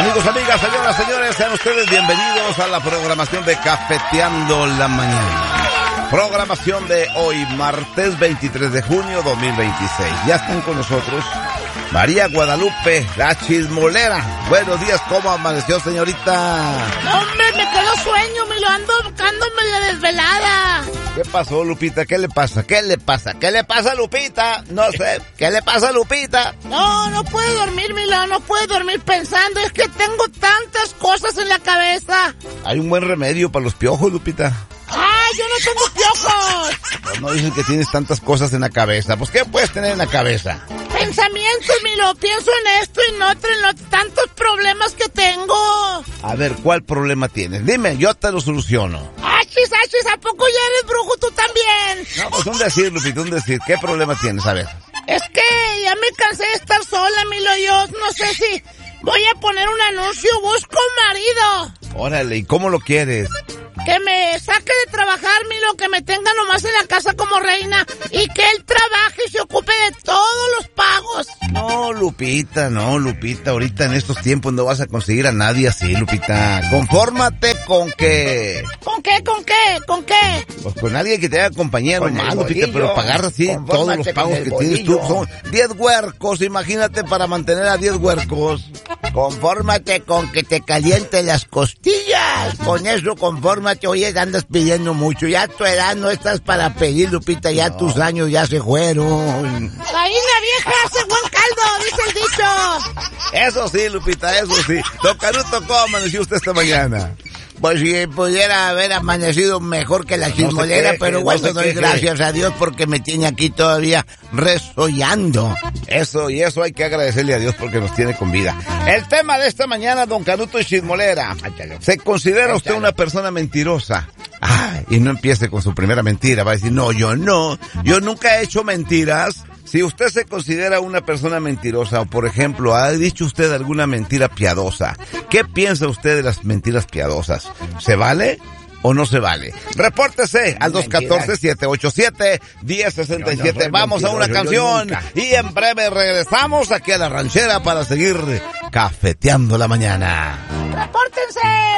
Amigos, amigas, señoras, señores, sean ustedes bienvenidos a la programación de Cafeteando la Mañana. Programación de hoy, martes 23 de junio 2026. Ya están con nosotros María Guadalupe, la chismolera. Buenos días, ¿cómo amaneció, señorita? Hombre, me quedó sueño, me lo ando buscando medio desvelada. ¿Qué pasó, Lupita? ¿Qué le pasa? ¿Qué le pasa? ¿Qué le pasa, Lupita? No sé. ¿Qué le pasa, Lupita? No puedo dormir, Milán, no puedo dormir pensando. Es que tengo tantas cosas en la cabeza. Hay un buen remedio para los piojos, Lupita. ¡Ay, yo no tengo piojos! Pues no dicen que tienes tantas cosas en la cabeza. Pues, ¿qué puedes tener en la cabeza? Pensamientos, Milo. Pienso en esto y en otro, tantos problemas que tengo. A ver, ¿cuál problema tienes? Dime, yo te lo soluciono. ¡Achis! ¿A poco ya eres brujo tú también? No, pues un decir, Lupita, un decir. ¿Qué problema tienes? A ver. Es que ya me cansé de estar sola, Milo. Yo no sé si voy a poner un anuncio. Busco marido. Órale, ¿y cómo lo quieres? Que me saque de trabajar, Milo, que me tenga nomás en la casa como reina y que él trabaje y se ocupe de todos los pagos. No, Lupita, ahorita en estos tiempos no vas a conseguir a nadie así, Lupita. Confórmate con que... ¿Con qué? Pues con alguien que te haga compañía nomás, Lupita, pero pagar así todos los pagos que tienes tú. Son 10 huercos, imagínate para mantener a 10 huercos. Confórmate con que te caliente las costillas. Con eso, confórmate. Oye, andas pidiendo mucho. Ya a tu edad no estás para pedir, Lupita. Ya tus años ya se fueron. Gallina vieja hace buen caldo, dice el dicho. Eso sí, Lupita, eso sí. Don Canuto, ¿cómo amaneció usted esta mañana? Pues si pudiera haber amanecido mejor que la chismolera, no pero bueno, doy gracias a Dios porque me tiene aquí todavía resollando. Eso hay que agradecerle a Dios porque nos tiene con vida. El tema de esta mañana, don Canuto y chismolera. ¿Se considera usted una persona mentirosa? Y no empiece con su primera mentira. Va a decir, yo nunca he hecho mentiras. Si usted se considera una persona mentirosa, o por ejemplo, ¿ha dicho usted alguna mentira piadosa? ¿Qué piensa usted de las mentiras piadosas? ¿Se vale o no se vale? Repórtese al 214-787-1067. Vamos a una canción y en breve regresamos aquí a la ranchera para seguir cafeteando la mañana. ¡Repórtense!